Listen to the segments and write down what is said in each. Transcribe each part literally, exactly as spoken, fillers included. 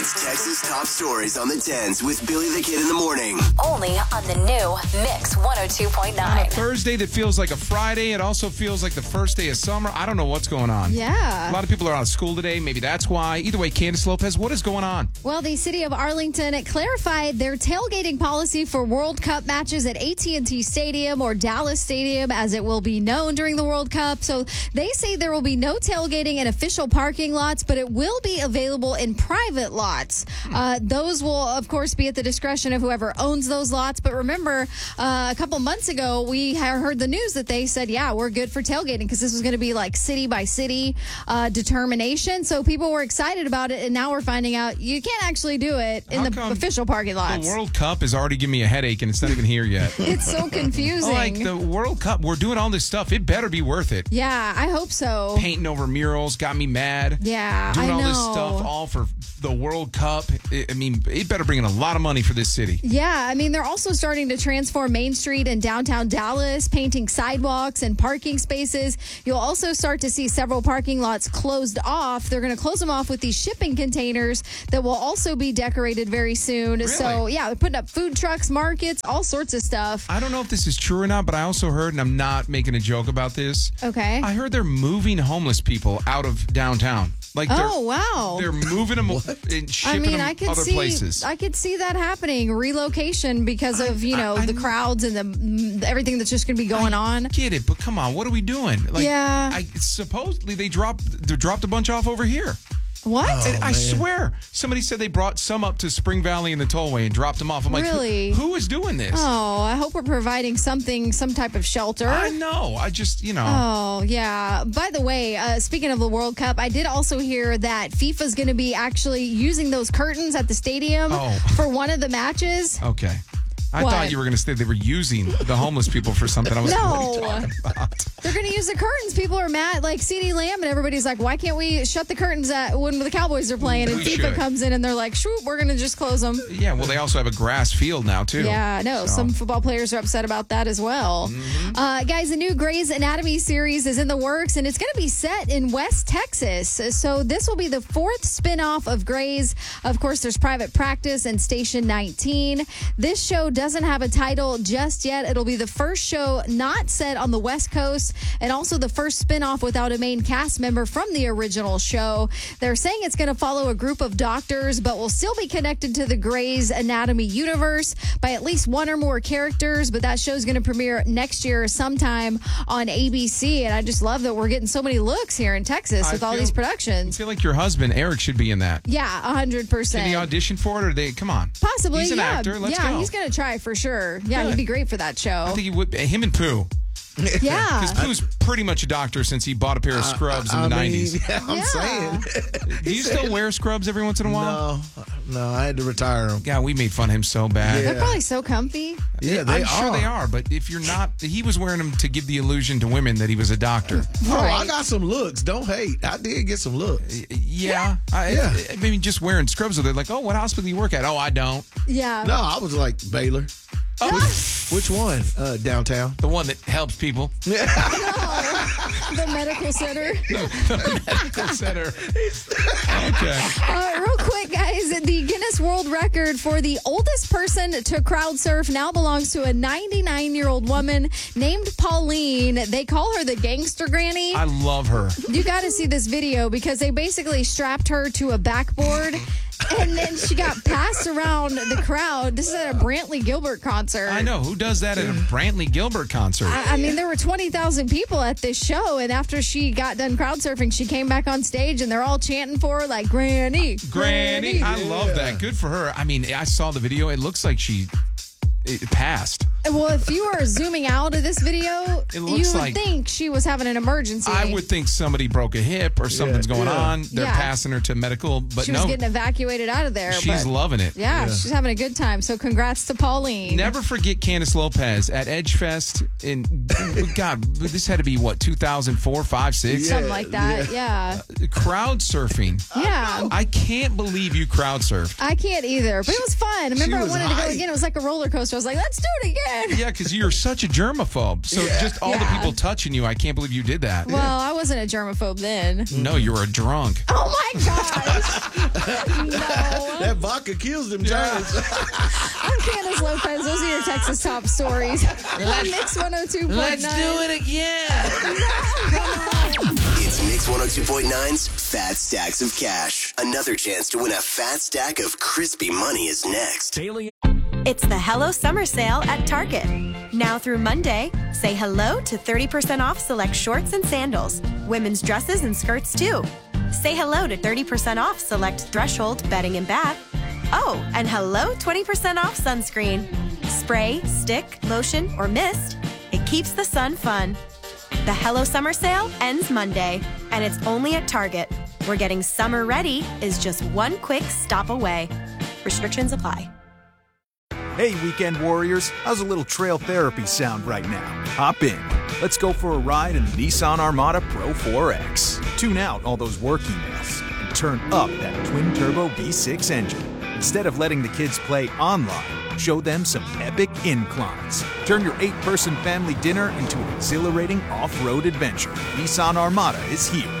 is Texas Top Stories on the tens with Billy the Kid in the morning. Only on the new Mix one oh two point nine. Thursday that feels like a Friday. It also feels like the first day of summer. I don't know what's going on. Yeah. A lot of people are out of school today. Maybe that's why. Either way, Candace Lopez, what is going on? Well, the city of Arlington clarified their tailgating policy for World Cup matches at A T and T Stadium or Dallas Stadium, as it will be known during the World Cup. So they say there will be no tailgating in official parking lots, but it will be available in private lots. Uh, those will, of course, be at the discretion of whoever owns those lots. But remember, uh, a couple months ago, we heard the news that they said, yeah, we're good for tailgating because this was going to be like city by city uh, determination. So people were excited about it, and now we're finding out you can't actually do it in How the come official parking lots. The World Cup is already giving me a headache, and it's not even here yet. It's so confusing. Like the World Cup, we're doing all this stuff. It better be worth it. Yeah, I hope so. Painting over murals got me mad. Yeah, Doing I all know. this stuff all for the World Cup. I I mean, it better bring in a lot of money for this city. Yeah, I mean, they're also starting to transform Main Street in downtown Dallas, painting sidewalks and parking spaces. You'll also start to see several parking lots closed off. They're going to close them off with these shipping containers that will also be decorated very soon. Really? So, yeah, they're putting up food trucks, markets, all sorts of stuff. I don't know if this is true or not, but I also heard, and I'm not making a joke about this. Okay. I heard they're moving homeless people out of downtown. Like they're, Oh, wow. They're moving them and I shipping mean, them I could other see, places. I could see that happening. Relocation because of you know I- I the know. crowds and the mm, everything that's just going to be going on. Get it, but come on, what are we doing? Like, Yeah. I, supposedly they dropped they dropped a bunch off over here. What? And I swear, somebody said they brought some up to Spring Valley in the tollway and dropped them off. I'm like, who- Really? who is doing this? Oh, I hope we're providing something, some type of shelter. I know. I just, you know. Oh, yeah. By the way, uh, speaking of the World Cup, I did also hear that FIFA's going to be actually using those curtains at the stadium Oh. for one of the matches. Okay. I What? thought you were going to say they were using the homeless people for something. I was like, what are you No. talking about? They're going to use the curtains. People are mad, like CeeDee Lamb, and everybody's like, why can't we shut the curtains at when the Cowboys are playing? And We FIFA should. comes in and they're like, shoot, we're going to just close them. Yeah, well, they also have a grass field now, too. Yeah, no, So- some football players are upset about that as well. Mm-hmm. Uh, guys, the new Grey's Anatomy series is in the works, and it's going to be set in West Texas. So this will be the fourth spinoff of Grey's. Of course, there's Private Practice and Station nineteen. This show doesn't have a title just yet. It'll be the first show not set on the West Coast, and also the first spinoff without a main cast member from the original show. They're saying it's going to follow a group of doctors, but will still be connected to the Grey's Anatomy universe by at least one or more characters. But that show's going to premiere next year sometime on A B C. And I just love that we're getting so many looks here in Texas I with all feel- these I productions. feel like your husband, Eric, should be in that. Yeah, one hundred Can he percent. audition for it, or they, come on. Possibly, He's an yeah. actor. Let's yeah, go. he's going to try for sure. Yeah, Good. he'd be great for that show. I think he would. Him and Pooh. Yeah. Because Pooh's pretty much a doctor since he bought a pair of scrubs in I the mean, nineties. Yeah, I'm Yeah. saying. Do you still wear scrubs every once in a while? No, no, I had to retire them. Yeah, we made fun of him so bad. They're probably so comfy. Yeah, they I'm are. sure they are, but if you're not, he was wearing them to give the illusion to women that he was a doctor. Oh, I Right. got some looks. Don't hate. I did get some looks. Yeah. I, Yeah. I, mean, just wearing scrubs, they're like, oh, what hospital do you work at? Oh, I don't. Yeah. No, I was like Baylor. Which one? Uh, downtown. The one that helps people. The medical center. Medical center. Okay. Uh, real quick, guys, the Guinness World Record for the oldest person to crowd surf now belongs to a ninety-nine-year-old woman named Pauline. They call her the Gangster Granny. I love her. You got to see this video because they basically strapped her to a backboard. And then she got passed around the crowd. This is at a Brantley Gilbert concert. I know. Who does that at a Brantley Gilbert concert? I I mean, there were twenty thousand people at this show, and after she got done crowd surfing, she came back on stage, and they're all chanting for her, like, Granny, Granny. I love that. Good for her. I mean, I saw the video. It looks like she it passed. Well, if you were zooming out of this video, It you looks would like- think she was having an emergency. I would think somebody broke a hip or something's going yeah. on. They're Yeah. passing her to medical, but She was no, getting evacuated out of there. she's but loving it. yeah, she's having a good time. So congrats to Pauline. Never forget Candace Lopez at Edge Fest in, God, this had to be what, two thousand four, five, six? Something like that. Yeah. Crowd surfing. Yeah. I can't believe you crowd surfed. I can't either, but it was fun. Remember, I was wanted to go hyped. again. It was like a roller coaster. I was like, let's do it again. man. Yeah, because you're such a germaphobe. So just all the Yeah. people touching you, I can't believe you did that. Well, I wasn't a germaphobe then. No, you were a drunk. Oh my gosh. No. That vodka kills them giants. I'm Candace Lopez. Those are your Texas top stories. On Mix one oh two point nine. Let's do it again. It's Mix one oh two point nine's Fat Stacks of Cash. Another chance to win a fat stack of crispy money is next. It's the Hello Summer Sale at Target. Now through Monday, say hello to thirty percent off select shorts and sandals, women's dresses and skirts too. Say hello to thirty percent off select Threshold bedding and bath. Oh, and hello twenty percent off sunscreen. Spray, stick, lotion, or mist. It keeps the sun fun. The Hello Summer Sale ends Monday, and it's only at Target, where getting summer ready is just one quick stop away. Restrictions apply. Hey, weekend warriors, how's a little trail therapy sound right now? Hop in. Let's go for a ride in the Nissan Armada Pro four X. Tune out all those work emails and turn up that twin-turbo V six engine. Instead of letting the kids play online, show them some epic inclines. Turn your eight-person family dinner into an exhilarating off-road adventure. Nissan Armada is here.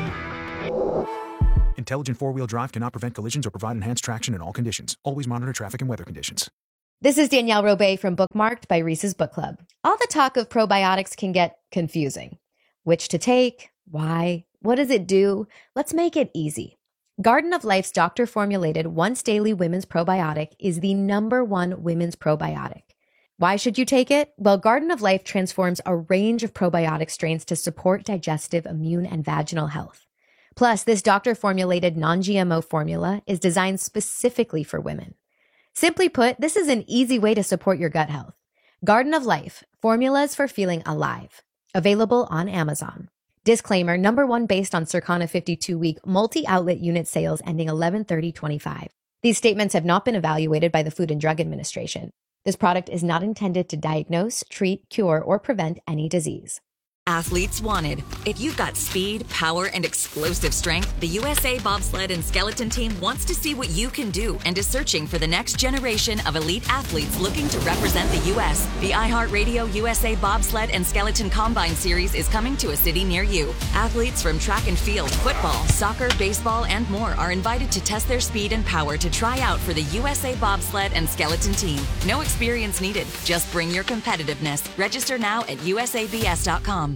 Intelligent four-wheel drive cannot prevent collisions or provide enhanced traction in all conditions. Always monitor traffic and weather conditions. This is Danielle Robay from Bookmarked by Reese's Book Club. All the talk of probiotics can get confusing. Which to take? Why? What does it do? Let's make it easy. Garden of Life's doctor-formulated once-daily women's probiotic is the number one women's probiotic. Why should you take it? Well, Garden of Life transforms a range of probiotic strains to support digestive, immune, and vaginal health. Plus, this doctor-formulated non-G M O formula is designed specifically for women. Simply put, this is an easy way to support your gut health. Garden of Life, formulas for feeling alive. Available on Amazon. Disclaimer, number one based on Circana fifty-two week multi-outlet unit sales ending eleven thirty twenty-five. These statements have not been evaluated by the Food and Drug Administration. This product is not intended to diagnose, treat, cure, or prevent any disease. Athletes wanted. If you've got speed, power, and explosive strength, the U S A Bobsled and Skeleton Team wants to see what you can do and is searching for the next generation of elite athletes looking to represent the U S The iHeartRadio U S A Bobsled and Skeleton Combine Series is coming to a city near you. Athletes from track and field, football, soccer, baseball, and more are invited to test their speed and power to try out for the U S A Bobsled and Skeleton Team. No experience needed. Just bring your competitiveness. Register now at U S A B S dot com.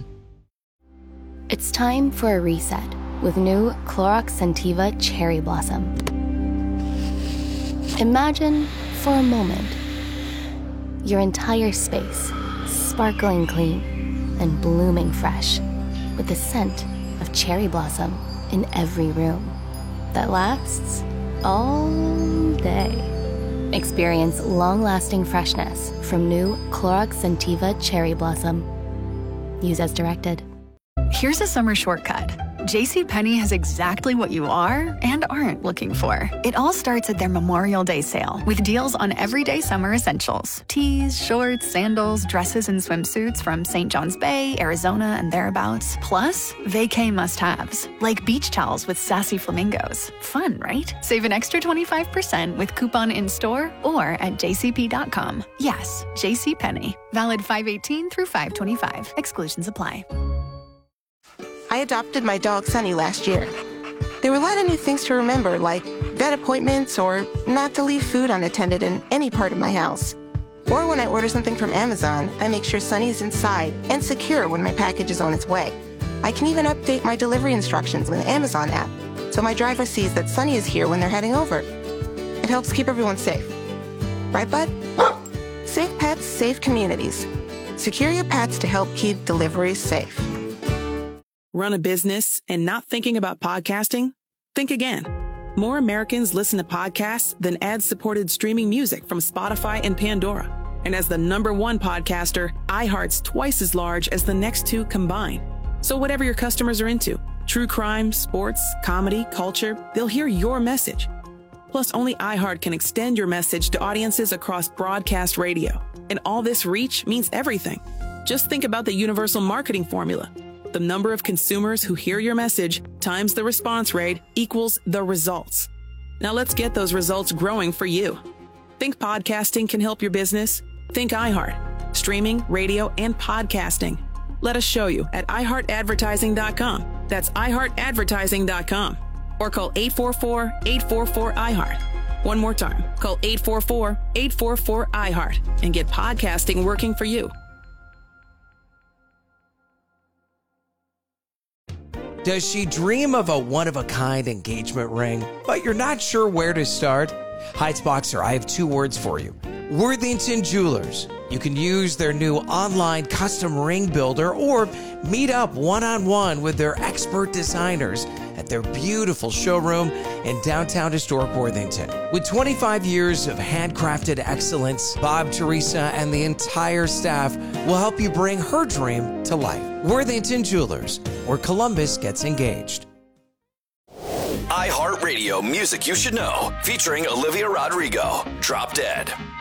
It's time for a reset with new Clorox Scentiva Cherry Blossom. Imagine, for a moment, your entire space sparkling clean and blooming fresh with the scent of cherry blossom in every room that lasts all day. Experience long-lasting freshness from new Clorox Scentiva Cherry Blossom. Use as directed. Here's a summer shortcut. JCPenney has exactly what you are and aren't looking for. It all starts at their Memorial Day sale with deals on everyday summer essentials. Tees, shorts, sandals, dresses, and swimsuits from Saint John's Bay, Arizona, and thereabouts. Plus, vacay must-haves, like beach towels with sassy flamingos. Fun, right? Save an extra twenty-five percent with coupon in-store or at j c p dot com. Yes, JCPenney. Valid five eighteen through five twenty-five. Exclusions apply. I adopted my dog Sunny last year. There were a lot of new things to remember, like vet appointments or not to leave food unattended in any part of my house. Or when I order something from Amazon, I make sure Sunny is inside and secure when my package is on its way. I can even update my delivery instructions with the Amazon app, so my driver sees that Sunny is here when they're heading over. It helps keep everyone safe. Right, bud? Safe pets, safe communities. Secure your pets to help keep deliveries safe. Run a business and not thinking about podcasting? Think again. More Americans listen to podcasts than ad-supported streaming music from Spotify and Pandora. And as the number one podcaster, iHeart's twice as large as the next two combined. So whatever your customers are into, true crime, sports, comedy, culture, they'll hear your message. Plus, only iHeart can extend your message to audiences across broadcast radio. And all this reach means everything. Just think about the universal marketing formula. The number of consumers who hear your message times the response rate equals the results. Now let's get those results growing for you. Think podcasting can help your business? Think iHeart. streaming, radio, and podcasting. Let us show you at i heart advertising dot com. That's i heart advertising dot com. Or call eight four four, eight four four, I heart. One more time, call eight four four, eight four four, I heart and get podcasting working for you. Does she dream of a one-of-a-kind engagement ring, but you're not sure where to start? Heights Boxer, I have two words for you. Worthington Jewelers. You can use their new online custom ring builder or meet up one-on-one with their expert designers at their beautiful showroom in downtown historic Worthington. With twenty-five years of handcrafted excellence, Bob, Teresa, and the entire staff will help you bring her dream to life. Worthington Jewelers, where Columbus gets engaged. iHeartRadio Music You Should Know, featuring Olivia Rodrigo. Drop Dead.